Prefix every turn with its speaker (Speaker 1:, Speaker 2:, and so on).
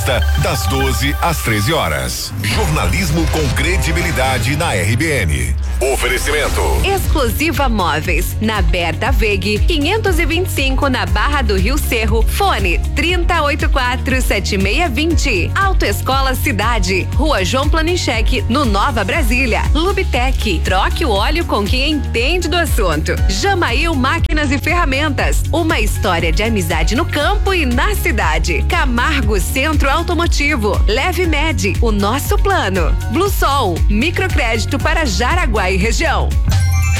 Speaker 1: Das 12 às 13 horas. Jornalismo com credibilidade na RBN. Oferecimento.
Speaker 2: Exclusiva Móveis, na Berta Vegue, 525 na Barra do Rio Cerro. Fone 3084-7620. Autoescola Cidade, Rua João Planincheque, no Nova Brasília. Lubitec, troque o óleo com quem entende do assunto. Jamail Máquinas e Ferramentas, uma história de amizade no campo e na cidade. Camargo Centro Automotivo. Leve Med, o nosso plano. Blue Sol, microcrédito para Jaraguá e região.